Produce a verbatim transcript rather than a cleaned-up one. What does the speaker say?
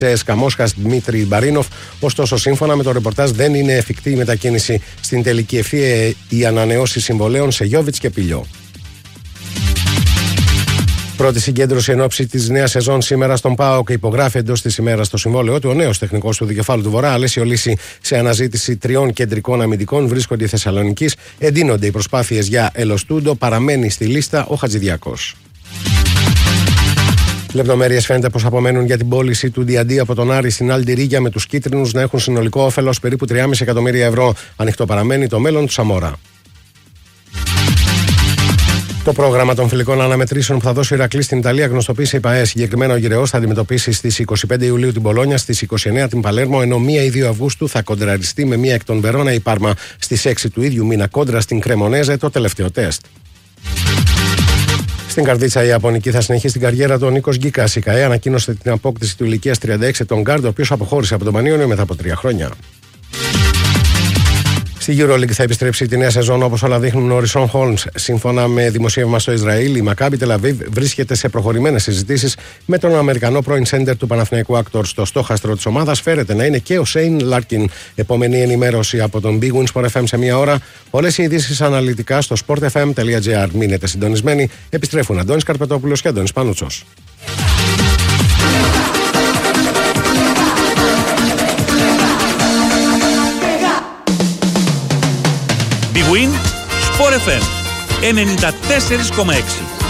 ΣΚΑ Μόσχας Δημήτρη Μπαρίνοφ. Ωστόσο, σύμφωνα με το ρεπορτάζ, δεν είναι εφικτή η μετακίνηση στην τελική ευθεία η ανανεώση συμβολέων σε Γιόβιτς και Πιλιό. Πρώτη συγκέντρωση εν ώψη τη νέα σεζόν σήμερα στον ΠΑΟΚ. Υπογράφει εντός της ημέρας το συμβόλαιο του ο νέος τεχνικός του δικεφάλου του Βορρά, Αλέσιο Λύση, σε αναζήτηση τριών κεντρικών αμυντικών. Βρίσκονται οι Θεσσαλονικείς. Εντείνονται οι προσπάθειες για Ελοστούντο. Παραμένει στη λίστα ο Χατζηδιακός. Λεπτομέρειες φαίνεται πως απομένουν για την πώληση του Διαντί από τον Άρη στην Αλντιρίγια, με τους κίτρινους να έχουν συνολικό όφελος περίπου τρία κόμμα πέντε εκατομμύρια ευρώ. Ανοιχτό παραμένει το μέλλον του Σαμόρα. Το πρόγραμμα των φιλικών αναμετρήσεων που θα δώσει ο Ηρακλής στην Ιταλία γνωστοποίησε η ΠΑΕ. Συγκεκριμένα ο Γυρεός θα αντιμετωπίσει στις είκοσι πέντε Ιουλίου την Μπολόνια, στις είκοσι εννέα την Παλέρμο, ενώ μία ή δύο Αυγούστου θα κοντραριστεί με μία εκ των Βερόνα η Πάρμα. Στις έξι του ίδιου μήνα κόντρα στην Κρεμονέζε, το τελευταίο τεστ. Στην Καρδίτσα η Ιαπωνική θα συνεχίσει την καριέρα του ο Νίκος Γκίκας. Η ΚΑΕ ανακοίνωσε την απόκτηση του ηλικίας τριάντα έξι τον Γκάρντ, ο οποίος αποχώρησε από τον Πανίωνιο μετά από τρία χρόνια. Στη EuroLeague θα επιστρέψει τη νέα σεζόν όπως όλα δείχνουν ο Ρισόν Χόλμς. Σύμφωνα με δημοσίευμα στο Ισραήλ, η Μακάμπι Τελαβίβ βρίσκεται σε προχωρημένες συζητήσεις με τον Αμερικανό πρώην σέντερ του Παναθηναϊκού Άκτορ. Στο στόχαστρο της ομάδας φέρεται να είναι και ο Σέιν Λάρκιν. Επόμενη ενημέρωση από τον Big Win Sport εφ εμ σε μία ώρα. Όλες οι ειδήσεις αναλυτικά στο sport f m dot g r. Μείνετε συντονισμένοι. Επιστρέφουν Αντώνης Καρπετόπουλος και Αντώνης Πανούτσος. Big Win Sport εφ εμ ενενήντα τέσσερα κόμμα έξι.